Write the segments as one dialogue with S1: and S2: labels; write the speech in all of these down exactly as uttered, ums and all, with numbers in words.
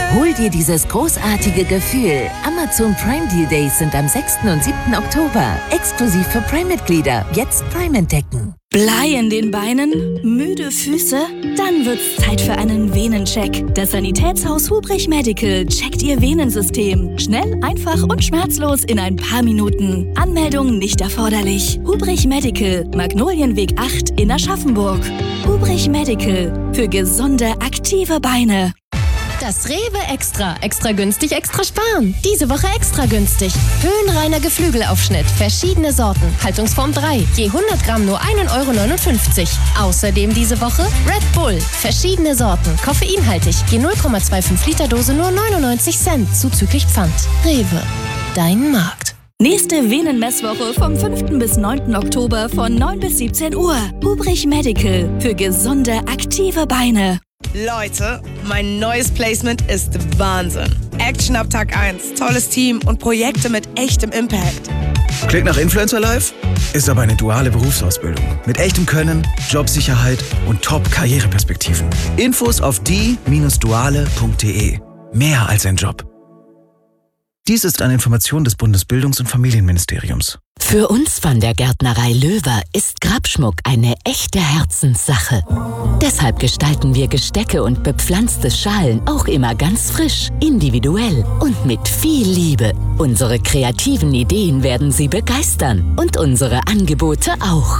S1: Hol dir dieses großartige Gefühl. Amazon Prime Deal Days sind am sechsten und siebten Oktober. Exklusiv für Prime-Mitglieder. Jetzt Prime entdecken.
S2: Blei in den Beinen? Müde Füße? Dann wird's Zeit für einen Venencheck. Das Sanitätshaus Hubrich Medical checkt Ihr Venensystem. Schnell, einfach und schmerzlos in ein paar Minuten. Anmeldung nicht erforderlich. Hubrich Medical, Magnolienweg acht in Aschaffenburg. Hubrich Medical, für gesunde, aktive Beine.
S3: Das Rewe Extra. Extra günstig, extra sparen. Diese Woche extra günstig. Höhenreiner Geflügelaufschnitt. Verschiedene Sorten. Haltungsform drei. Je hundert Gramm nur ein Euro neunundfünfzig. Außerdem diese Woche Red Bull. Verschiedene Sorten. Koffeinhaltig. Je null Komma fünfundzwanzig Liter Dose nur neunundneunzig Cent. Zuzüglich Pfand. Rewe. Dein Markt.
S2: Nächste Venenmesswoche vom fünften bis neunten Oktober von neun bis siebzehn Uhr. Hubrich Medical. Für gesunde, aktive Beine.
S4: Leute, mein neues Placement ist Wahnsinn. Action ab Tag eins, tolles Team und Projekte mit echtem Impact.
S5: Klingt nach Influencer Life? Ist aber eine duale Berufsausbildung. Mit echtem Können, Jobsicherheit und Top-Karriereperspektiven. Infos auf die Bindestrich duale Punkt de. Mehr als ein Job. Dies ist eine Information des Bundesbildungs- und Familienministeriums.
S1: Für uns von der Gärtnerei Löwer ist Grabschmuck eine echte Herzenssache. Deshalb gestalten wir Gestecke und bepflanzte Schalen auch immer ganz frisch, individuell und mit viel Liebe. Unsere kreativen Ideen werden Sie begeistern und unsere Angebote auch.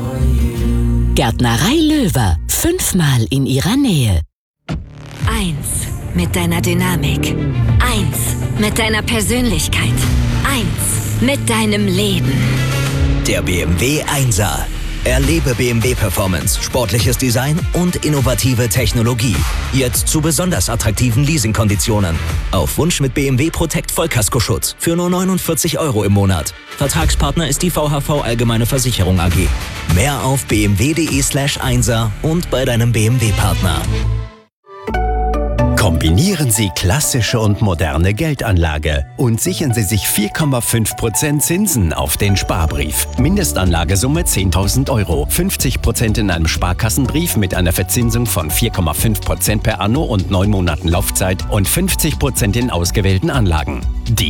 S1: Gärtnerei Löwer, fünfmal in Ihrer Nähe.
S6: Eins mit deiner Dynamik. Eins mit deiner Persönlichkeit. Eins mit deinem Leben.
S7: Der B M W Einser. Erlebe B M W Performance, sportliches Design und innovative Technologie. Jetzt zu besonders attraktiven Leasingkonditionen. Auf Wunsch mit B M W Protect Vollkaskoschutz für nur neunundvierzig Euro im Monat. Vertragspartner ist die V H V Allgemeine Versicherung A G. Mehr auf bmw.de slash Einser und bei deinem B M W-Partner.
S8: Kombinieren Sie klassische und moderne Geldanlage und sichern Sie sich vier Komma fünf Prozent Zinsen auf den Sparbrief. Mindestanlagesumme zehntausend Euro. fünfzig Prozent in einem Sparkassenbrief mit einer Verzinsung von vier Komma fünf Prozent per Anno und neun Monaten Laufzeit und fünfzig Prozent in ausgewählten Anlagen. Die